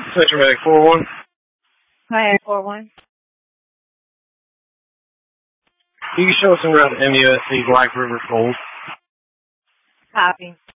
Central Medic 4-1. Hi, 4-1. You can show us in route MUSC Black River Gold. Copy.